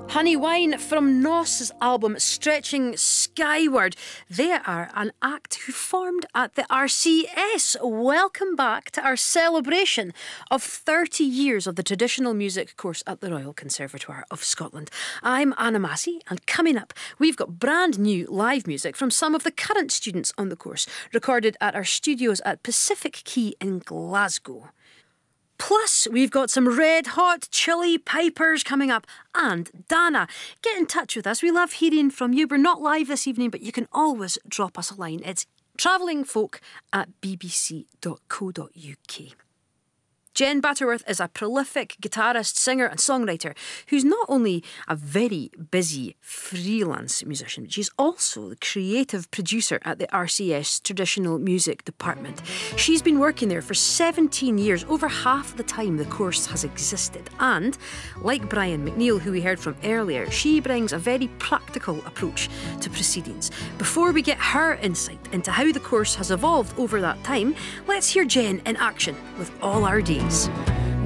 Honey Wine from Noss's album Stretching Skyward. They are an act who formed at the RCS. Welcome back to our celebration of 30 years of the traditional music course at the Royal Conservatoire of Scotland. I'm Anna Massey, and coming up, we've got brand new live music from some of the current students on the course, recorded at our studios at Pacific Quay in Glasgow. Plus, we've got some red hot chili pipers coming up. And Dana, get in touch with us. We love hearing from you. We're not live this evening, but you can always drop us a line. It's travellingfolk@bbc.co.uk. Jen Butterworth is a prolific guitarist, singer and songwriter who's not only a very busy freelance musician, but she's also the creative producer at the RCS Traditional Music Department. She's been working there for 17 years, over half the time the course has existed. And, like Brian McNeill, who we heard from earlier, she brings a very practical approach to proceedings. Before we get her insight into how the course has evolved over that time, let's hear Jen in action with All Our Days.